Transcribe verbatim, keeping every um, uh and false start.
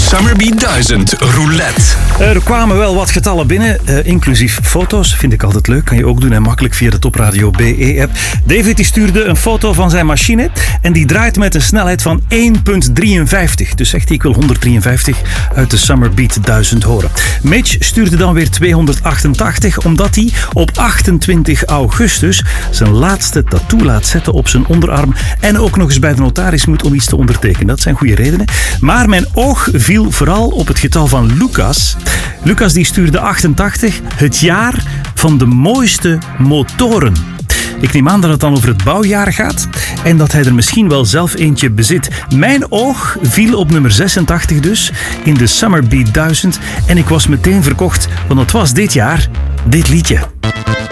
Summerbeat duizend Roulette. Er kwamen wel wat getallen binnen, uh, inclusief foto's. Vind ik altijd leuk. Kan je ook doen en makkelijk via de Topradio B E-app. David die stuurde een foto van zijn machine en die draait met een snelheid van één komma drieënvijftig. Dus zegt hij, ik wil honderddrieënvijftig uit de Summerbeat duizend horen. Mitch stuurde dan weer tweehonderdachtentachtig, omdat hij op achtentwintig augustus zijn laatste tattoo laat zetten op zijn onderarm en ook nog eens bij de notaris moet om iets te ondertekenen. Dat zijn goede redenen. Maar mijn oog viel vooral op het getal van Lucas. Lucas die stuurde achtentachtig, het jaar van de mooiste motoren. Ik neem aan dat het dan over het bouwjaar gaat en dat hij er misschien wel zelf eentje bezit. Mijn oog viel op nummer zesentachtig dus, in de Summerbeat duizend en ik was meteen verkocht, want het was dit jaar dit liedje.